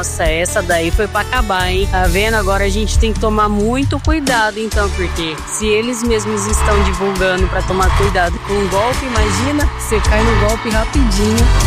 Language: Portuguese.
Nossa, essa daí foi pra acabar, hein? Tá vendo? Agora a gente tem que tomar muito cuidado, então, porque se eles mesmos estão divulgando pra tomar cuidado com um golpe, imagina, você cai no golpe rapidinho.